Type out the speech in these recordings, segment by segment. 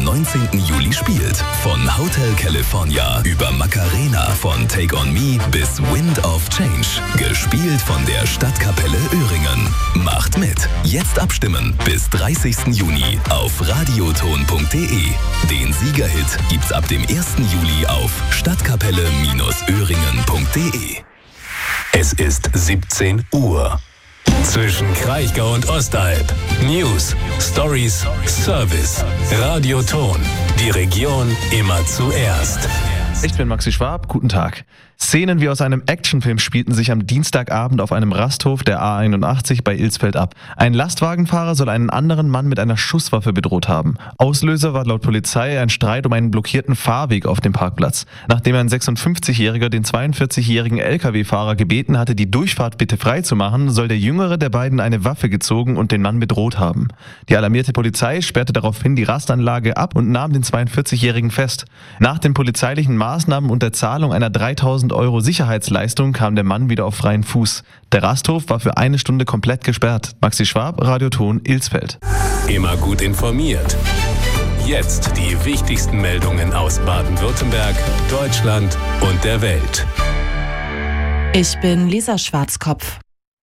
19. Juli spielt. Von Hotel California über Macarena von Take On Me bis Wind of Change. Gespielt von der Stadtkapelle Öhringen. Macht mit. Jetzt abstimmen bis 30. Juni auf radioton.de. Den Siegerhit gibt's ab dem 1. Juli auf stadtkapelle-öhringen.de. Es ist 17 Uhr. Zwischen Kraichgau und Ostalb. News, Stories, Service. Radioton. Die Region immer zuerst. Ich bin Maxi Schwab, guten Tag. Szenen wie aus einem Actionfilm spielten sich am Dienstagabend auf einem Rasthof der A81 bei Ilsfeld ab. Ein Lastwagenfahrer soll einen anderen Mann mit einer Schusswaffe bedroht haben. Auslöser war laut Polizei ein Streit um einen blockierten Fahrweg auf dem Parkplatz. Nachdem ein 56-Jähriger den 42-jährigen Lkw-Fahrer gebeten hatte, die Durchfahrt bitte frei zu machen, soll der Jüngere der beiden eine Waffe gezogen und den Mann bedroht haben. Die alarmierte Polizei sperrte daraufhin die Rastanlage ab und nahm den 42-Jährigen fest. Nach den polizeilichen Maßnahmen und der Zahlung einer 3.000 Euro Sicherheitsleistung kam der Mann wieder auf freien Fuß. Der Rasthof war für 1 Stunde komplett gesperrt. Maxi Schwab, Radioton, Ilsfeld. Immer gut informiert. Jetzt die wichtigsten Meldungen aus Baden-Württemberg, Deutschland und der Welt. Ich bin Lisa Schwarzkopf.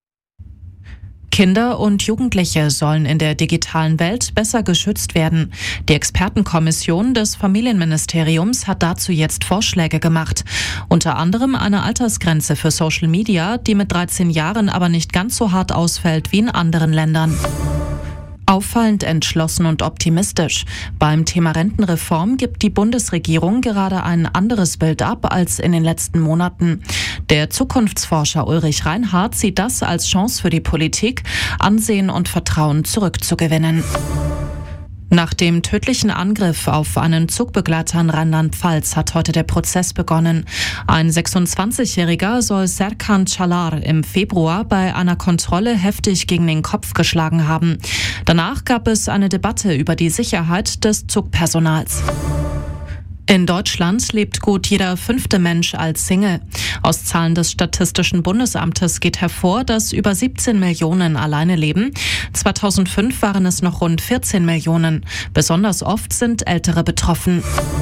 Kinder und Jugendliche sollen in der digitalen Welt besser geschützt werden. Die Expertenkommission des Familienministeriums hat dazu jetzt Vorschläge gemacht. Unter anderem eine Altersgrenze für Social Media, die mit 13 Jahren aber nicht ganz so hart ausfällt wie in anderen Ländern. Auffallend entschlossen und optimistisch. Beim Thema Rentenreform gibt die Bundesregierung gerade ein anderes Bild ab als in den letzten Monaten. Der Zukunftsforscher Ulrich Reinhardt sieht das als Chance für die Politik, Ansehen und Vertrauen zurückzugewinnen. Nach dem tödlichen Angriff auf einen Zugbegleiter in Rheinland-Pfalz hat heute der Prozess begonnen. Ein 26-Jähriger soll Serkan Çalar im Februar bei einer Kontrolle heftig gegen den Kopf geschlagen haben. Danach gab es eine Debatte über die Sicherheit des Zugpersonals. In Deutschland lebt gut jeder 5. Mensch als Single. Aus Zahlen des Statistischen Bundesamtes geht hervor, dass über 17 Millionen alleine leben. 2005 waren es noch rund 14 Millionen. Besonders oft sind Ältere betroffen.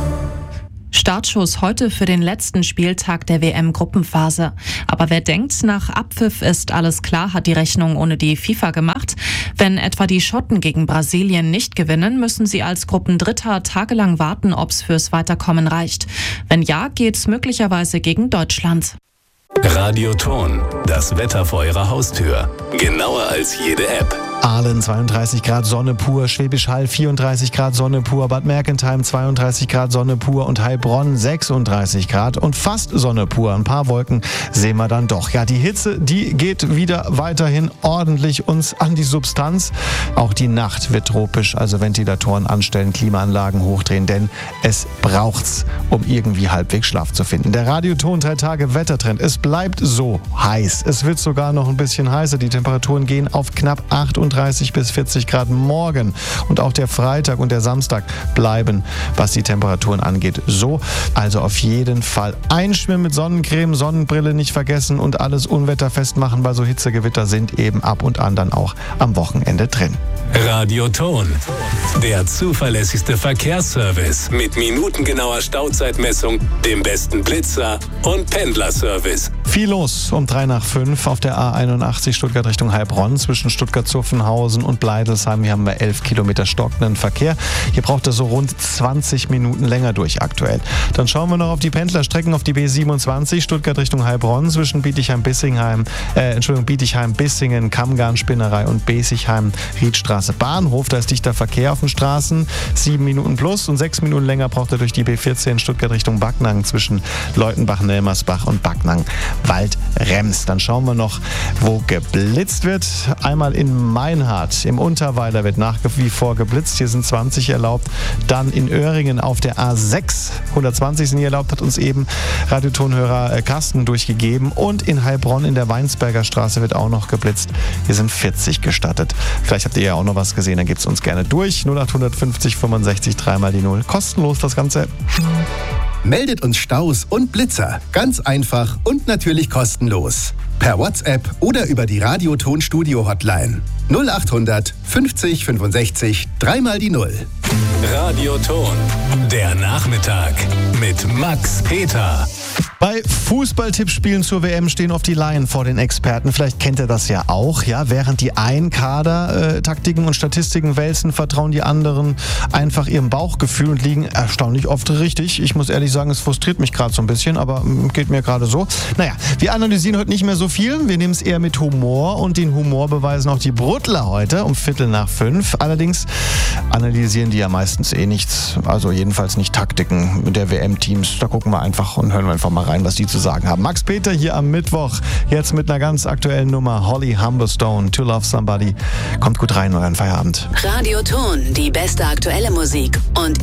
Startschuss heute für den letzten Spieltag der WM-Gruppenphase. Aber wer denkt, nach Abpfiff ist alles klar, hat die Rechnung ohne die FIFA gemacht. Wenn etwa die Schotten gegen Brasilien nicht gewinnen, müssen sie als Gruppendritter tagelang warten, ob es fürs Weiterkommen reicht. Wenn ja, geht's möglicherweise gegen Deutschland. Radioton, das Wetter vor Ihrer Haustür. Genauer als jede App. Aalen 32 Grad Sonne pur, Schwäbisch Hall 34 Grad Sonne pur, Bad Mergentheim 32 Grad Sonne pur und Heilbronn 36 Grad und fast Sonne pur. Ein paar Wolken sehen wir dann doch. Ja, die Hitze, die geht wieder weiterhin ordentlich uns an die Substanz. Auch die Nacht wird tropisch, also Ventilatoren anstellen, Klimaanlagen hochdrehen, denn es braucht's, um irgendwie halbwegs Schlaf zu finden. Der Radioton 3 Tage Wettertrend. Es bleibt so heiß. Es wird sogar noch ein bisschen heißer. Die Temperaturen gehen auf knapp 38 bis 40 Grad morgen. Und auch der Freitag und der Samstag bleiben, was die Temperaturen angeht, so. Also auf jeden Fall einschwimmen mit Sonnencreme, Sonnenbrille nicht vergessen und alles unwetterfest machen, weil so Hitzegewitter sind eben ab und an dann auch am Wochenende drin. Radioton, der zuverlässigste Verkehrsservice mit minutengenauer Stauzeitmessung, dem besten Blitzer und Pendlerservice. Viel los um 3:05 auf der A81 Stuttgart Richtung Heilbronn zwischen Stuttgart-Zuffenhausen und Bleidelsheim. Hier haben wir 11 Kilometer stockenden Verkehr. Hier braucht es so rund 20 Minuten länger durch aktuell. Dann schauen wir noch auf die Pendlerstrecken auf die B27 Stuttgart Richtung Heilbronn zwischen Bietigheim-Bissingen, Kammgarn-Spinnerei und Besigheim-Riedstraße Bahnhof. Da ist dichter Verkehr auf den Straßen. 7 Minuten plus und 6 Minuten länger braucht er durch die B14 Stuttgart Richtung Backnang zwischen Leutenbach-Nelmersbach und Backnang-Waldrems. Dann schauen wir noch, wo geblitzt wird. Einmal in Meinhardt, im Unterweiler wird nach wie vor geblitzt. Hier sind 20 erlaubt. Dann in Öhringen auf der A6, 120 sind hier erlaubt, hat uns eben Radiotonhörer Carsten durchgegeben. Und in Heilbronn in der Weinsberger Straße wird auch noch geblitzt. Hier sind 40 gestattet. Vielleicht habt ihr ja auch noch was gesehen, dann gebt es uns gerne durch. 0850 65 3 mal die 0. Kostenlos das Ganze. Meldet uns Staus und Blitzer. Ganz einfach und natürlich kostenlos. Per WhatsApp oder über die Radioton-Studio-Hotline. 0800 50 65 3 mal die 0. Radioton. Der Nachmittag mit Max Peter. Bei Fußballtippspielen zur WM stehen oft die Laien vor den Experten. Vielleicht kennt ihr das ja auch. Ja? Während die einen Kader Taktiken und Statistiken wälzen, vertrauen die anderen einfach ihrem Bauchgefühl und liegen erstaunlich oft richtig. Ich muss ehrlich sagen, es frustriert mich gerade so ein bisschen, aber geht mir gerade so. Naja, wir analysieren heute nicht mehr so viel. Wir nehmen es eher mit Humor und den Humor beweisen auch die Bruttler heute um 4:45. Allerdings analysieren die ja meistens nichts. Also jedenfalls nicht Taktiken der WM-Teams. Da gucken wir einfach und hören wir einfach mal rein, was die zu sagen haben. Max Peter hier am Mittwoch, jetzt mit einer ganz aktuellen Nummer. Holly Humberstone, To Love Somebody. Kommt gut rein in euren Feierabend. Radioton, die beste aktuelle Musik und